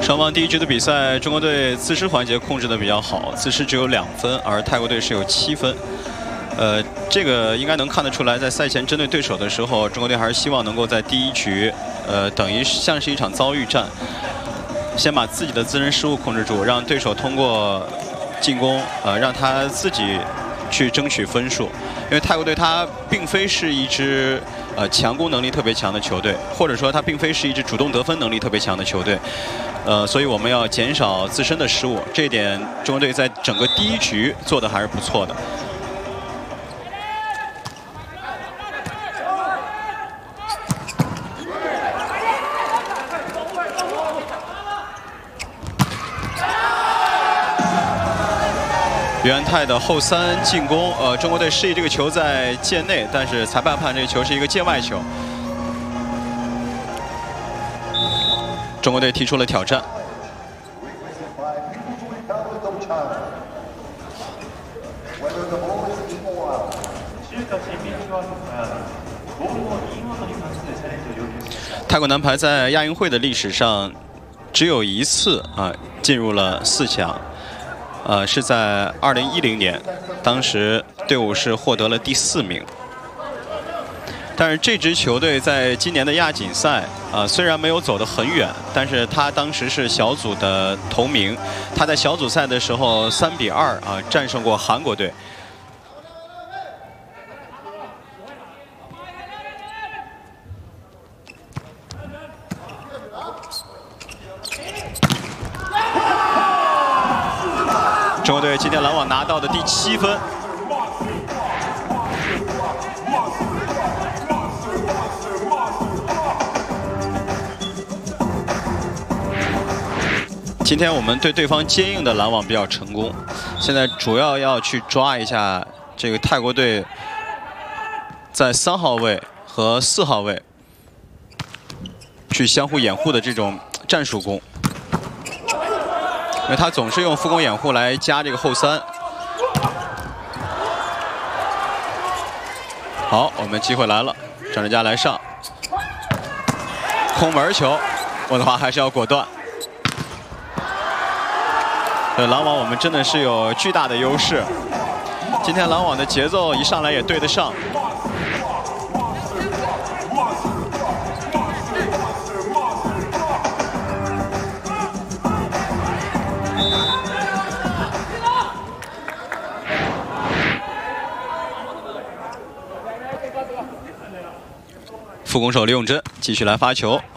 双方第一局的比赛，中国队自失环节控制的比较好，自失只有2分，而泰国队是有7分。这个应该能看得出来，在赛前针对对手的时候，中国队还是希望能够在第一局，等于像是一场遭遇战，先把自己的自身失误控制住，让对手通过进攻，让他自己去争取分数。因为泰国队他并非是一支强攻能力特别强的球队，或者说他并非是一支主动得分能力特别强的球队。所以我们要减少自身的失误，这一点中国队在整个第一局做的还是不错的。袁泰的后3进攻，中国队示意这个球在界内，但是裁判判这个球是一个界外球。中国队提出了挑战。泰国男排在亚运会的历史上只有1次进入了4强。是在2010年，当时队伍是获得了第4名。但是这支球队在今年的亚锦赛，虽然没有走得很远，但是他当时是小组的头名。他在小组赛的时候3比2战胜过韩国队。中国队今天拦网拿到的第7分。今天我们对对方坚硬的拦网比较成功，现在主要要去抓一下这个泰国队在3号位和4号位去相互掩护的这种战术攻。因为他总是用副攻掩护来加这个后3。好，我们机会来了，张志佳来上，空门球，温华还是要果断。拦网我们真的是有巨大的优势，今天拦网的节奏一上来也对得上。副攻手李永珍继续来发球，